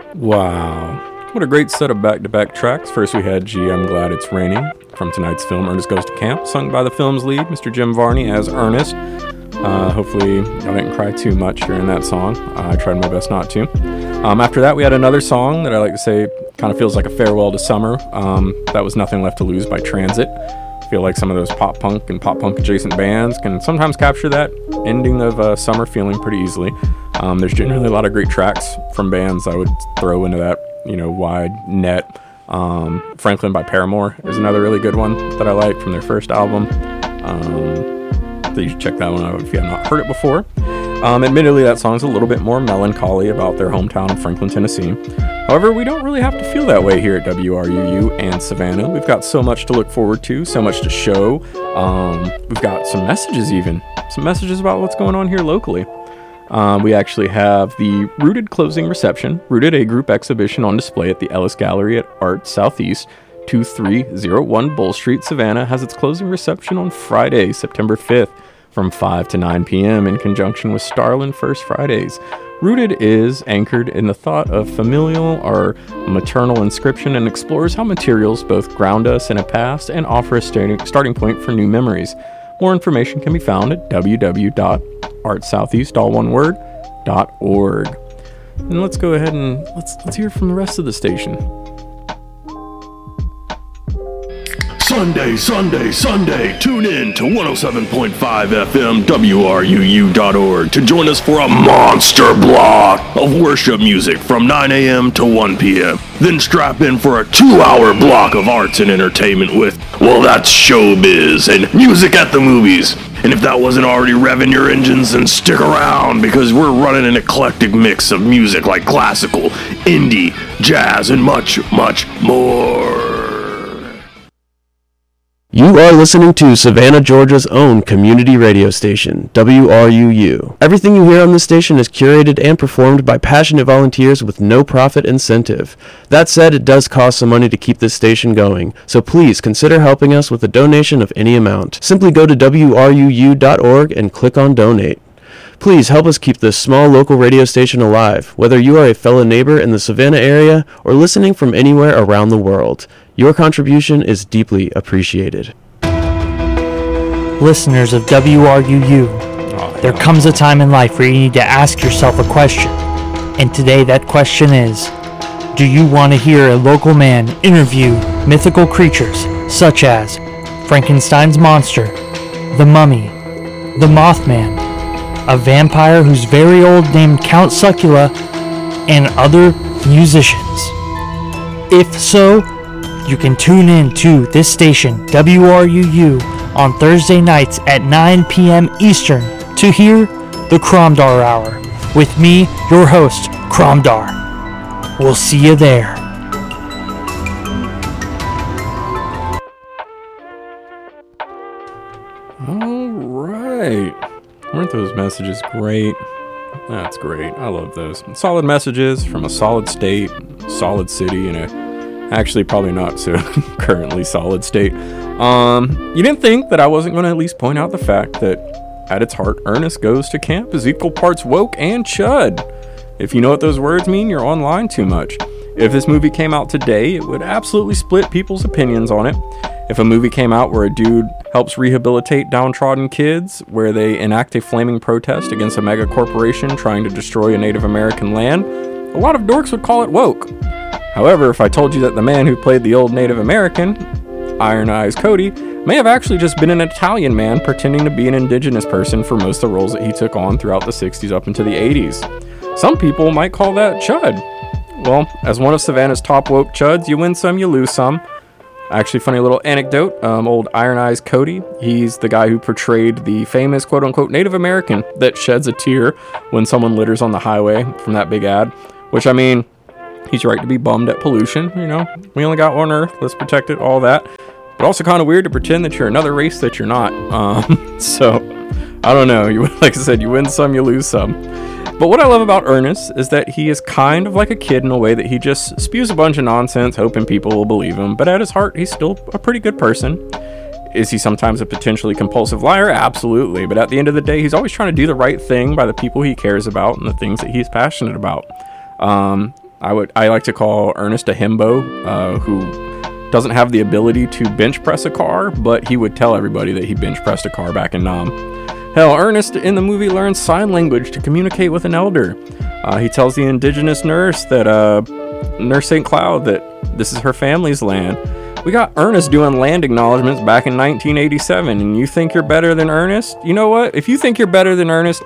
Wow. What a great set of back-to-back tracks. First we had Gee, I'm Glad It's Raining from tonight's film Ernest Goes to Camp, sung by the film's lead, Mr. Jim Varney, as Ernest. Hopefully I didn't cry too much during that song. I tried my best not to. After that we had another song that I like to say kind of feels like a farewell to summer. That was Nothing Left to Lose by Transit. I feel like some of those pop punk and pop punk adjacent bands can sometimes capture that ending of summer feeling pretty easily. There's generally a lot of great tracks from bands I would throw into that, wide net. Franklin by Paramore is another really good one that I like from their first album. So you should check that one out if you have not heard it before. Admittedly, that song's a little bit more melancholy about their hometown of Franklin, Tennessee. However, we don't really have to feel that way here at WRUU and Savannah. We've got so much to look forward to, so much to show. We've got some messages about what's going on here locally. We actually have the Rooted closing reception, Rooted, a group exhibition on display at the Ellis Gallery at Art Southeast, 2301 Bull Street, Savannah, has its closing reception on Friday, September 5th, from 5 to 9 p.m. in conjunction with Starland First Fridays. Rooted is anchored in the thought of familial or maternal inscription and explores how materials both ground us in a past and offer a starting point for new memories. More information can be found at www.artsoutheast.org. And let's go ahead and let's hear from the rest of the station. Sunday, tune in to 107.5 FM WRUU.org to join us for a monster block of worship music from 9 a.m. to 1 p.m. Then strap in for a 2-hour block of arts and entertainment with, well, that's showbiz and music at the movies. And if that wasn't already revving your engines, then stick around because we're running an eclectic mix of music like classical, indie, jazz, and much, much more. You are listening to Savannah, Georgia's own community radio station, WRUU. Everything you hear on this station is curated and performed by passionate volunteers with no profit incentive. That said, it does cost some money to keep this station going, so please consider helping us with a donation of any amount. Simply go to WRUU.org and click on Donate. Please help us keep this small local radio station alive, whether you are a fellow neighbor in the Savannah area or listening from anywhere around the world. Your contribution is deeply appreciated. Listeners of WRUU, there comes a time in life where you need to ask yourself a question. And today that question is, do you want to hear a local man interview mythical creatures such as Frankenstein's monster, the mummy, the Mothman, a vampire who's very old named Count Succula, and other musicians? If so, you can tune in to this station, WRUU, on Thursday nights at 9 p.m. Eastern to hear the Kromdar Hour with me, your host, Kromdar. We'll see you there. All right. Weren't those messages great? That's great. I love those. Solid messages from a solid state, solid city, and a actually probably not so currently solid state. You didn't think that I wasn't going to at least point out the fact that at its heart, Ernest Goes to Camp is equal parts woke and chud. If you know what those words mean, you're online too much. If this movie came out today, it would absolutely split people's opinions on it. If a movie came out where a dude helps rehabilitate downtrodden kids, where they enact a flaming protest against a mega corporation trying to destroy a Native American land, a lot of dorks would call it woke. However, if I told you that the man who played the old Native American, Iron Eyes Cody, may have actually just been an Italian man pretending to be an indigenous person for most of the roles that he took on throughout the 60s up into the 80s. Some people might call that chud. Well, as one of Savannah's top woke chuds, you win some, you lose some. Actually, funny little anecdote, old Iron Eyes Cody, he's the guy who portrayed the famous quote-unquote Native American that sheds a tear when someone litters on the highway from that big ad, which, I mean, he's right to be bummed at pollution, we only got one Earth, let's protect it, all that. But also kind of weird to pretend that you're another race that you're not. So, I don't know, like I said, you win some, you lose some. But what I love about Ernest is that he is kind of like a kid in a way that he just spews a bunch of nonsense, hoping people will believe him. But at his heart, he's still a pretty good person. Is he sometimes a potentially compulsive liar? Absolutely. But at the end of the day, he's always trying to do the right thing by the people he cares about and the things that he's passionate about. I like to call Ernest a himbo, who doesn't have the ability to bench press a car, but he would tell everybody that he bench pressed a car back in Nam. Hell, Ernest in the movie learns sign language to communicate with an elder. He tells the indigenous nurse that, Nurse St. Cloud, that this is her family's land. We got Ernest doing land acknowledgments back in 1987, and you think you're better than Ernest? You know what? If you think you're better than Ernest...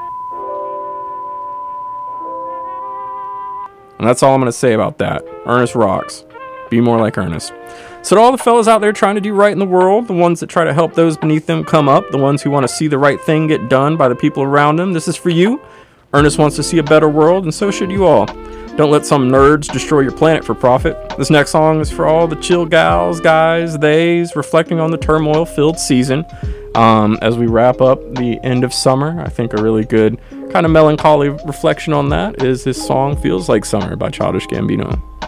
And that's all I'm going to say about that. Ernest rocks. Be more like Ernest. So to all the fellas out there trying to do right in the world, the ones that try to help those beneath them come up, the ones who want to see the right thing get done by the people around them, this is for you. Ernest wants to see a better world, and so should you all. Don't let some nerds destroy your planet for profit. This next song is for all the chill gals, guys, theys, reflecting on the turmoil-filled season. As we wrap up the end of summer, I think a really good kind of melancholy reflection on that is this song Feels Like Summer by Childish Gambino.